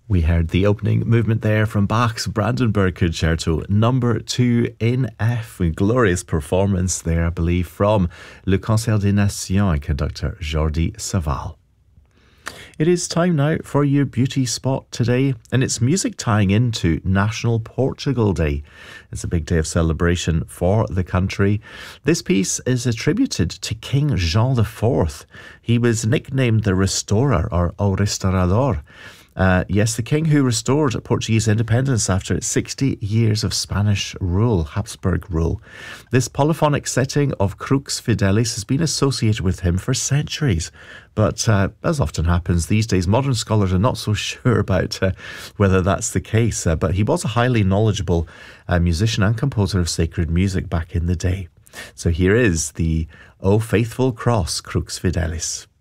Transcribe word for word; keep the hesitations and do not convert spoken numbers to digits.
We heard the opening movement there from Bach's Brandenburg Concerto number two in F. A glorious performance there, I believe, from Le Concert des Nations conductor Jordi Savall. It is time now for your beauty spot today, and it's music tying into National Portugal Day. It's a big day of celebration for the country. This piece is attributed to King Jean the Fourth. He was nicknamed the Restorer, or O Restaurador. Uh, yes, the king who restored Portuguese independence after sixty years of Spanish rule, Habsburg rule. This polyphonic setting of Crux Fidelis has been associated with him for centuries. But uh, as often happens these days, modern scholars are not so sure about uh, whether that's the case. Uh, but he was a highly knowledgeable uh, musician and composer of sacred music back in the day. So here is the O Faithful Cross, Crux Fidelis.